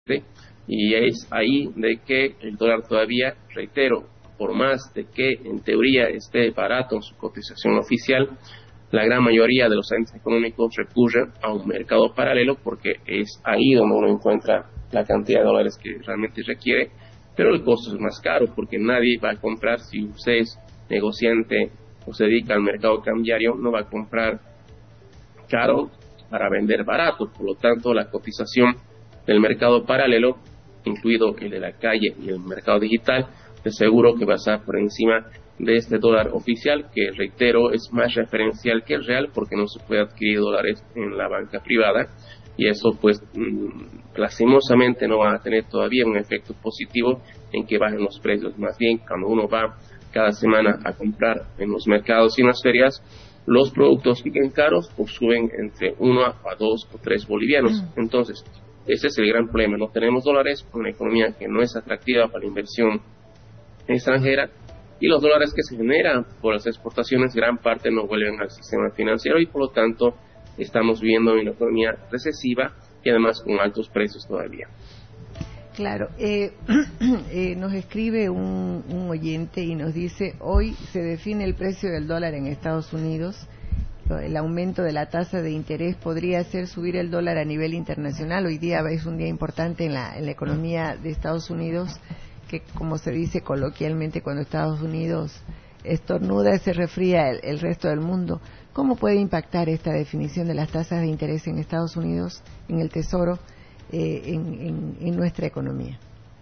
y es ahí de que el dólar todavía, reitero, por más de que en teoría esté barato en su cotización oficial, la gran mayoría de los agentes económicos recurren a un mercado paralelo porque es ahí donde uno encuentra la cantidad de dólares que realmente requiere, pero el costo es más caro porque nadie va a comprar, si usted es negociante o se dedica al mercado cambiario, no va a comprar caro para vender barato. Por lo tanto, la cotización del mercado paralelo, incluido el de la calle y el mercado digital, de seguro que va a estar por encima de este dólar oficial, que reitero es más referencial que el real porque no se puede adquirir dólares en la banca privada, y eso pues lastimosamente no va a tener todavía un efecto positivo en que bajen los precios. Más bien, cuando uno va cada semana a comprar en los mercados y en las ferias, los productos siguen caros o suben entre 1 a 2 o 3 bolivianos. Entonces, ese es el gran problema. No tenemos dólares, una economía que no es atractiva para la inversión extranjera, y los dólares que se generan por las exportaciones, gran parte no vuelven al sistema financiero, y por lo tanto estamos viviendo una economía recesiva y además con altos precios todavía. Claro, nos escribe un oyente y nos dice: hoy se define el precio del dólar en Estados Unidos. El aumento de la tasa de interés podría hacer subir el dólar a nivel internacional. Hoy día es un día importante en la economía de Estados Unidos, que, como se dice coloquialmente, cuando Estados Unidos estornuda se resfría el resto del mundo. ¿Cómo puede impactar esta definición de las tasas de interés en Estados Unidos, en el Tesoro, en nuestra economía?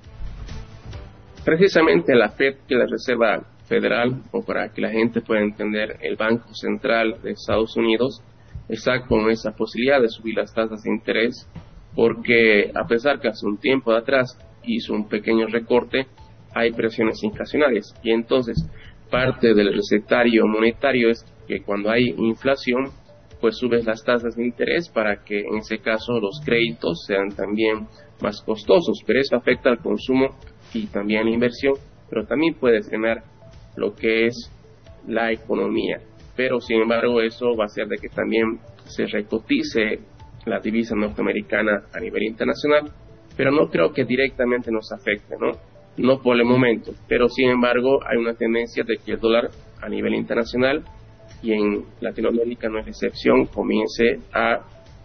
Precisamente la FED, que es la Reserva Federal, o para que la gente pueda entender, el Banco Central de Estados Unidos, está con esa posibilidad de subir las tasas de interés, porque a pesar que hace un tiempo de atrás hizo un pequeño recorte, hay presiones inflacionarias, y entonces parte del recetario monetario es que cuando hay inflación, pues subes las tasas de interés para que en ese caso los créditos sean también más costosos, pero eso afecta al consumo y también a la inversión, pero también puede frenar lo que es la economía. Pero sin embargo eso va a hacer de que también se recotice la divisa norteamericana a nivel internacional, pero no creo que directamente nos afecte, no por el momento, pero sin embargo hay una tendencia de que el dólar a nivel internacional, y en Latinoamérica no es excepción, comience a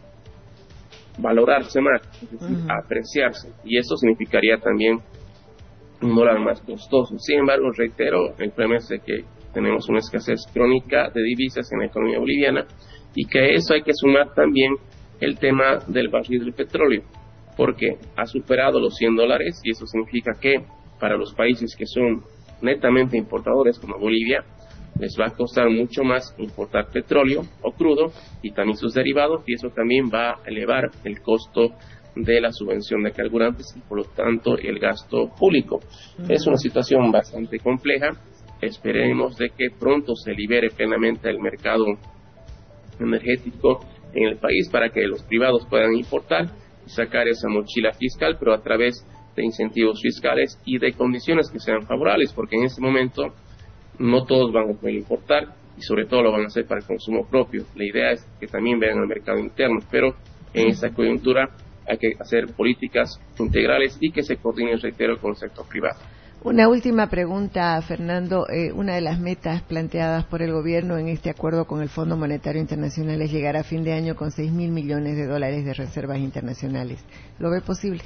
valorarse más, es decir, a apreciarse, y eso significaría también un dólar más costoso. Sin embargo, reitero, el problema es de que tenemos una escasez crónica de divisas en la economía boliviana, y que a eso hay que sumar también el tema del barril del petróleo, porque ha superado los $100, y eso significa que para los países que son netamente importadores como Bolivia, les va a costar mucho más importar petróleo o crudo y también sus derivados, y eso también va a elevar el costo de la subvención de carburantes y por lo tanto el gasto público. Es una situación bastante compleja. Esperemos de que pronto se libere plenamente el mercado energético en el país para que los privados puedan importar y sacar esa mochila fiscal, pero a través de incentivos fiscales y de condiciones que sean favorables, porque en este momento no todos van a poder importar y sobre todo lo van a hacer para el consumo propio. La idea es que también vean el mercado interno, pero en esta coyuntura hay que hacer políticas integrales y que se coordinen, reitero, con el sector privado. Una última pregunta, Fernando. Una de las metas planteadas por el gobierno en este acuerdo con el Fondo Monetario Internacional es llegar a fin de año con $6.000 millones de reservas internacionales. ¿Lo ve posible?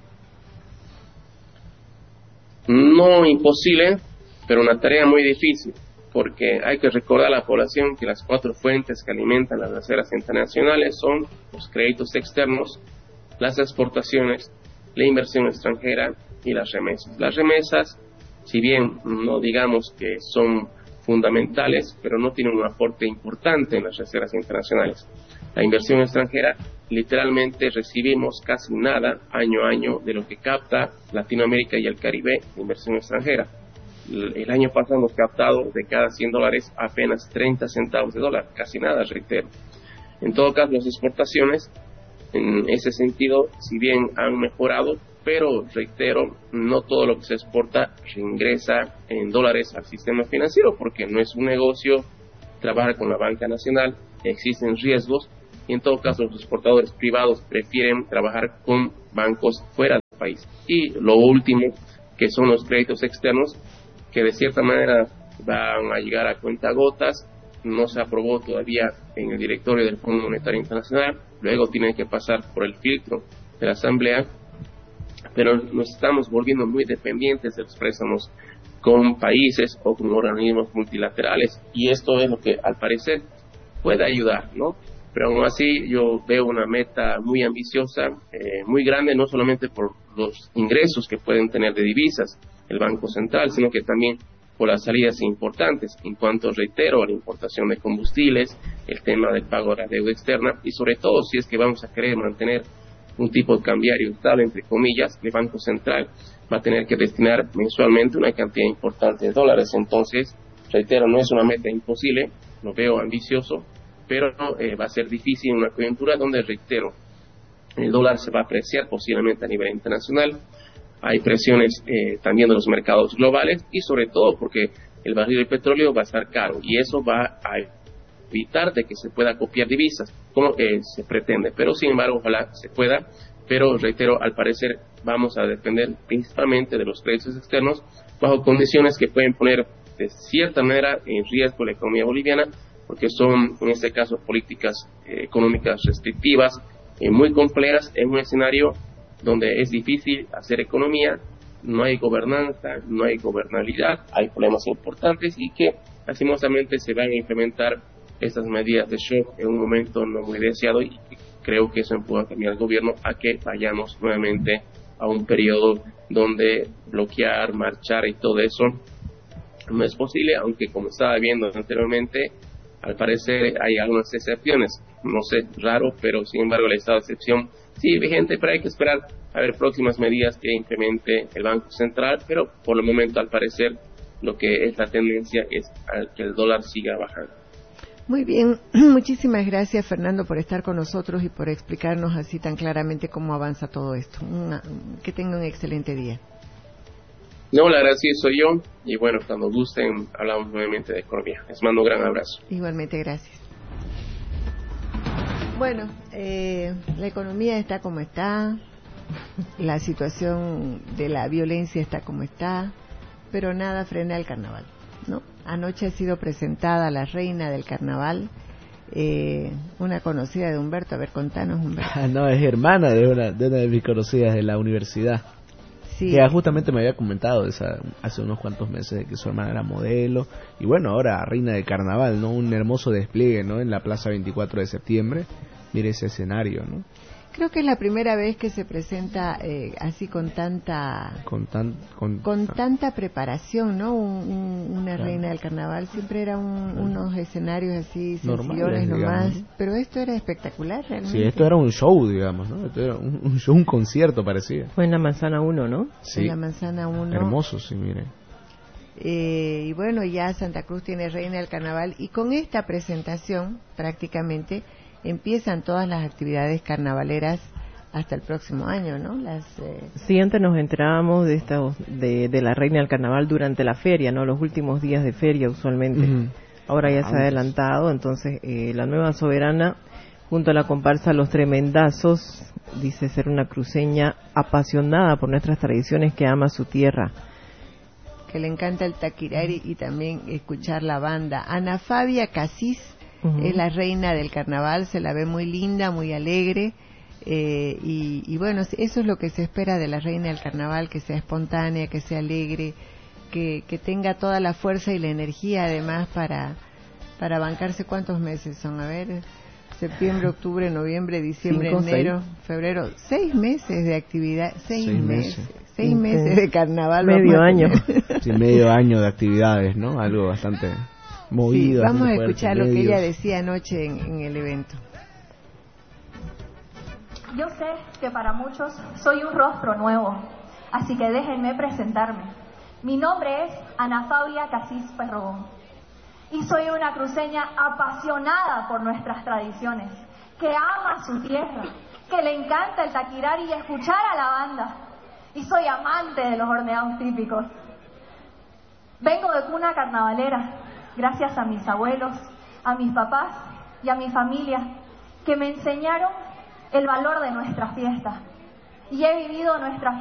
No imposible, pero una tarea muy difícil, porque hay que recordar a la población que las 4 fuentes que alimentan las reservas internacionales son los créditos externos, las exportaciones, la inversión extranjera y las remesas. Las remesas, si bien no digamos que son fundamentales, pero no tienen un aporte importante en las reservas internacionales. La inversión extranjera, literalmente recibimos casi nada año a año de lo que capta Latinoamérica y el Caribe de inversión extranjera. El año pasado hemos captado de cada $100 apenas 30 centavos de dólar, casi nada, reitero. En todo caso, las exportaciones, en ese sentido, si bien han mejorado, pero reitero, no todo lo que se exporta reingresa en dólares al sistema financiero, porque no es un negocio trabajar con la banca nacional, existen riesgos, y en todo caso los exportadores privados prefieren trabajar con bancos fuera país. Y lo último, que son los créditos externos, que de cierta manera van a llegar a cuentagotas. No se aprobó todavía en el directorio del Fondo Monetario Internacional, luego tiene que pasar por el filtro de la Asamblea, pero nos estamos volviendo muy dependientes de los préstamos con países o con organismos multilaterales, y esto es lo que al parecer puede ayudar, ¿no? Pero aún así yo veo una meta muy ambiciosa, muy grande, no solamente por los ingresos que pueden tener de divisas el Banco Central, sino que también por las salidas importantes en cuanto, reitero, a la importación de combustibles, el tema del pago de la deuda externa, y sobre todo si es que vamos a querer mantener un tipo de cambiario estable, entre comillas, el Banco Central va a tener que destinar mensualmente una cantidad importante de dólares. Entonces, reitero, no es una meta imposible, lo veo ambicioso, pero va a ser difícil en una coyuntura donde, reitero, el dólar se va a apreciar posiblemente a nivel internacional. Hay presiones también de los mercados globales, y sobre todo porque el barril de petróleo va a estar caro, y eso va a evitar de que se pueda copiar divisas como se pretende, pero sin embargo ojalá se pueda. Pero reitero, al parecer vamos a depender principalmente de los créditos externos, bajo condiciones que pueden poner de cierta manera en riesgo la economía boliviana, porque son en este caso políticas económicas restrictivas muy complejas en un escenario donde es difícil hacer economía, no hay gobernanza, no hay gobernabilidad, hay problemas importantes, y que lastimosamente se van a implementar estas medidas de shock en un momento no muy deseado, y creo que eso empuja también al gobierno a que vayamos nuevamente a un periodo donde bloquear, marchar y todo eso no es posible, aunque como estaba viendo anteriormente, al parecer hay algunas excepciones, no sé, raro, pero sin embargo el estado de excepción sí vigente, pero hay que esperar a ver próximas medidas que implemente el Banco Central, pero por el momento al parecer lo que es la tendencia es a que el dólar siga bajando. Muy bien, muchísimas gracias Fernando por estar con nosotros y por explicarnos así tan claramente cómo avanza todo esto. Que tenga un excelente día. No, la agradecido soy yo, y bueno, cuando gusten hablamos nuevamente de economía. Les mando un gran abrazo. Igualmente, gracias. Bueno, la economía está como está, la situación de la violencia está como está, pero nada frena al carnaval, ¿no? Anoche ha sido presentada la reina del carnaval, una conocida de Humberto. A ver, contanos, Humberto. No, es hermana de una de mis conocidas de la universidad. Sí. Que justamente me había comentado hace unos cuantos meses de que su hermana era modelo, y bueno, ahora reina del carnaval, ¿no? Un hermoso despliegue, ¿no? En la Plaza 24 de septiembre, mire ese escenario, ¿no? Creo que es la primera vez que se presenta así con tanta tanta preparación, ¿no? Una claro. Reina del carnaval siempre era unos escenarios así sencillones nomás, ¿no? Pero esto era espectacular realmente. Sí, esto era un show, digamos, ¿no? Esto era un show, un concierto parecía. Fue en la Manzana 1, ¿no? Sí. En la Manzana 1. Hermoso, sí, mire. Y bueno, ya Santa Cruz tiene reina del carnaval, y con esta presentación prácticamente empiezan todas las actividades carnavaleras hasta el próximo año, ¿no? Sí, antes nos enterábamos de la reina del carnaval durante la feria, ¿no? Los últimos días de feria usualmente. Uh-huh. Ahora ya se ha adelantado, entonces la nueva soberana, junto a la comparsa Los Tremendazos, dice ser una cruceña apasionada por nuestras tradiciones, que ama su tierra. Que le encanta el taquirari y también escuchar la banda. Ana Fabia Casís es la reina del carnaval, se la ve muy linda, muy alegre, y bueno, eso es lo que se espera de la reina del carnaval, que sea espontánea, que sea alegre, que tenga toda la fuerza y la energía además para bancarse. ¿Cuántos meses son? A ver, septiembre, octubre, noviembre, diciembre, 5, enero, 6. Febrero, 6 meses de actividad, 6 meses. 6 meses de carnaval. Medio año. Sí, medio año de actividades, ¿no? Algo bastante movido. Sí, vamos a escuchar lo que ella decía anoche en el evento. Yo sé que para muchos soy un rostro nuevo, así que déjenme presentarme. Mi nombre es Ana Fabia Casís Perrogón, y soy una cruceña apasionada por nuestras tradiciones, que ama su tierra, que le encanta el taquirari y escuchar a la banda, y soy amante de los horneados típicos. Vengo de cuna carnavalera, gracias a mis abuelos, a mis papás y a mi familia, que me enseñaron el valor de nuestras fiestas, y he vivido nuestras